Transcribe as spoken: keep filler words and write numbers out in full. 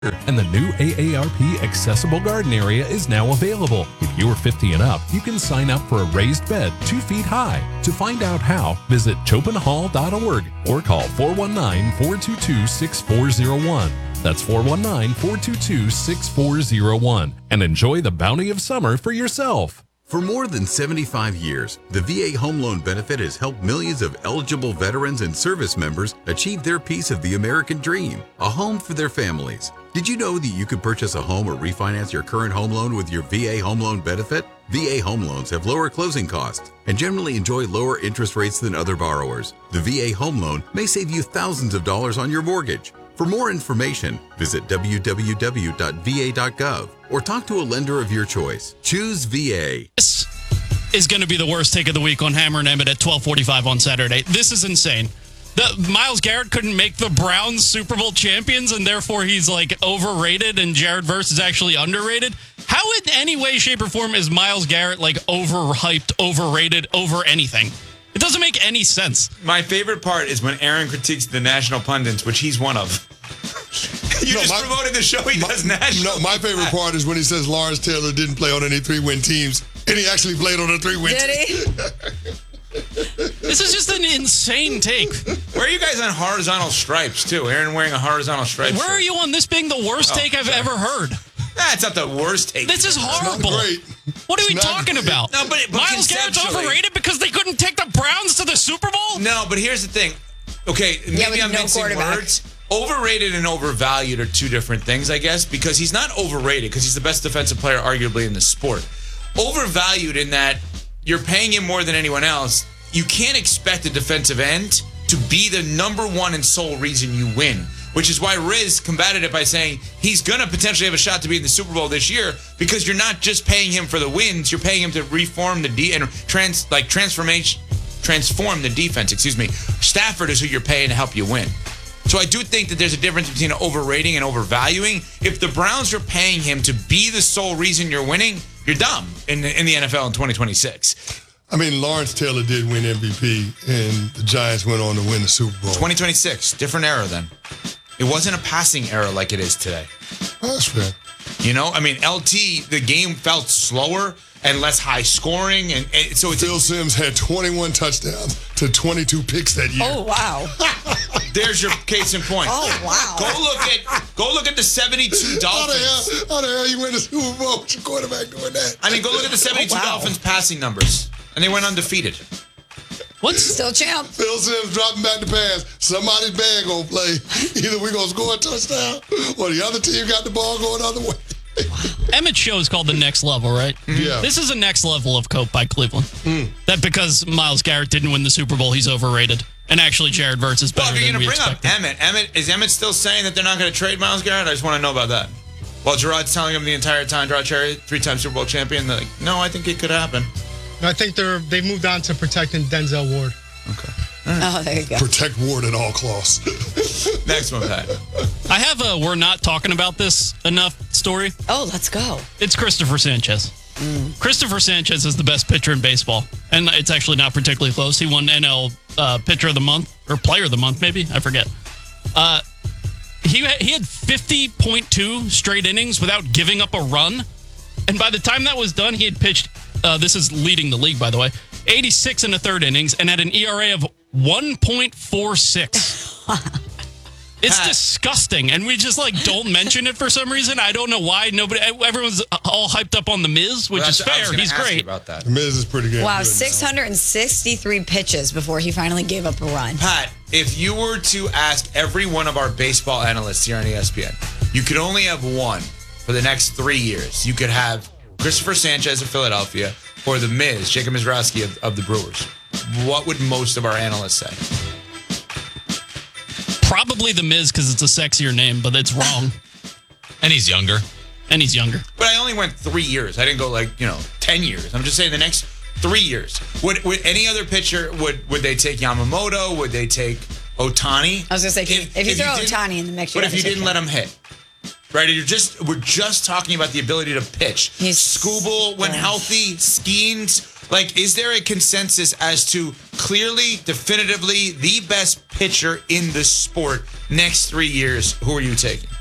And the new A A R P Accessible Garden Area is now available. If you are fifty and up, you can sign up for a raised bed two feet high. To find out how, visit chopin hall dot org or call four one nine, four two two, six four zero one. That's four one nine, four two two, six four zero one. And enjoy the bounty of summer for yourself. For more than seventy-five years, the V A Home Loan Benefit has helped millions of eligible veterans and service members achieve their piece of the American dream, a home for their families. Did you know that you could purchase a home or refinance your current home loan with your V A Home Loan Benefit? V A home loans have lower closing costs and generally enjoy lower interest rates than other borrowers. The V A Home Loan may save you thousands of dollars on your mortgage. For more information, visit w w w dot v a dot gov or talk to a lender of your choice. Choose V A. This is going to be the worst take of the week on Hammer and Emmett at twelve forty-five on Saturday. This is insane. The Myles Garrett couldn't make the Browns Super Bowl champions, and therefore he's like overrated, and Jared Verse is actually underrated. How in any way, shape, or form is Myles Garrett like overhyped, overrated, over anything? It doesn't make any sense. My favorite part is when Aaron critiques the national pundits, which he's one of. You no, just my, promoted the show he my, does national. No, my favorite part is when he says Lawrence Taylor didn't play on any three-win teams, and he actually played on a three-win team. Did he? This is just an insane take. Where are you guys on horizontal stripes, too? Aaron wearing a horizontal stripe Where shirt. are you on this being the worst oh, take I've sorry. ever heard? That's not the worst take. This is horrible. Great. What are we it's talking great. about? No, but, but Myles Garrett's overrated because they couldn't take the Browns to the Super Bowl? No, but here's the thing. Okay, yeah, maybe I'm no mixing words. Overrated and overvalued are two different things, I guess, because he's not overrated because he's the best defensive player arguably in the sport. Overvalued in that you're paying him more than anyone else. You can't expect a defensive end to be the number one and sole reason you win, which is why Riz combated it by saying he's going to potentially have a shot to be in the Super Bowl this year because you're not just paying him for the wins, you're paying him to reform the de- and trans like transformation transform the defense, excuse me. Stafford is who you're paying to help you win. So I do think that there's a difference between overrating and overvaluing. If the Browns are paying him to be the sole reason you're winning, you're dumb in the, in the N F L in twenty twenty-six. I mean, Lawrence Taylor did win M V P, and the Giants went on to win the Super Bowl. twenty twenty-six, different era then. It wasn't a passing era like it is today. Oh, that's fair. You know, I mean, L T, the game felt slower and less high scoring, and, and so it's Phil Simms had twenty-one touchdowns to twenty-two picks that year. Oh wow! There's your case in point. Oh wow! Go look at go look at the seventy-two Dolphins. How the hell, how the hell you win the Super Bowl with your quarterback doing that? I mean, go look at the seventy-two oh, wow. Dolphins passing numbers, and they went undefeated. What's still champ? Phil Simms dropping back the pass. Somebody's bad gonna play. Either we're gonna score a touchdown, or the other team got the ball going the other way. Emmett's show is called The Next Level, right? Yeah. This is a next level of cope by Cleveland. Mm. That because Myles Garrett didn't win the Super Bowl, he's overrated. And actually, Jared Verse is better well, if you're than we going to bring expected. up Emmett, Emmett, is Emmett still saying that they're not going to trade Myles Garrett? I just want to know about that. Well, Gerard's telling him the entire time, Gerard Cherry, three-time Super Bowl champion, they're like, no, I think it could happen. I think they're they've moved on to protecting Denzel Ward. Okay. Right. Oh, there you go. Protect Ward at all costs. Next one, Pat. I have a we're not talking about this enough story. Oh, let's go. It's Christopher Sanchez. Mm. Christopher Sanchez is the best pitcher in baseball, and it's actually not particularly close. He won N L uh, Pitcher of the Month, or Player of the Month, maybe. I forget. Uh, he, he had fifty point two straight innings without giving up a run, and by the time that was done, he had pitched, uh, this is leading the league, by the way, eighty-six in the third innings, and had an E R A of one point four six. It's Pat. disgusting, and we just like don't mention it for some reason. I don't know why. Nobody, everyone's all hyped up on the Miz, which well, is fair. He's great. About that. The Miz is pretty good. Wow, good six hundred sixty-three pitches before he finally gave up a run. Pat, if you were to ask every one of our baseball analysts here on E S P N, you could only have one for the next three years. You could have Christopher Sanchez of Philadelphia or the Miz, Jacob Mizrachi of, of the Brewers. What would most of our analysts say? Probably the Miz because it's a sexier name, but it's wrong. And he's younger. And he's younger. But I only went three years. I didn't go like, you know, ten years. I'm just saying the next three years. Would would any other pitcher, would would they take Yamamoto? Would they take Ohtani? I was going to say, if, if you throw you Ohtani in the mix, But if you didn't let him hit? Right, you're just we're just talking about the ability to pitch. He's, Skubal, when yeah. healthy, Skeens. Like, is there a consensus as to clearly, definitively, the best pitcher in the sport next three years? Who are you taking?